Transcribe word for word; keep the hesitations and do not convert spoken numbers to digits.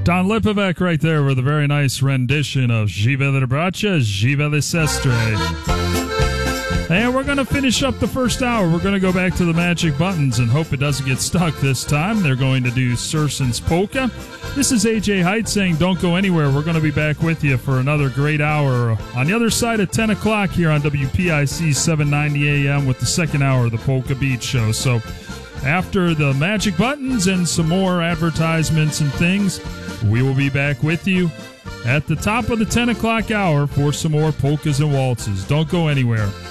Don Lipovic right there with a very nice rendition of Živeli Braća, Živeli Sestre. And we're going to finish up the first hour. We're going to go back to the Magic Buttons and hope it doesn't get stuck this time. They're going to do Surson's Polka. This is A J Height saying don't go anywhere. We're going to be back with you for another great hour on the other side at ten o'clock here on W P I C seven ninety A M with the second hour of the Polka Beat Show. So after the Magic Buttons and some more advertisements and things, we will be back with you at the top of the ten o'clock hour for some more polkas and waltzes. Don't go anywhere.